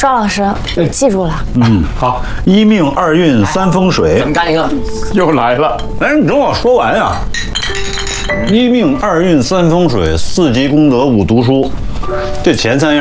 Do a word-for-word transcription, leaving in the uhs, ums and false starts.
赵老师，我记住了。 嗯，好，一命二运三风水。 怎么干一个？ 又来了。哎，你等我说完呀。一命二运三风水，四积功德五读书，这前三样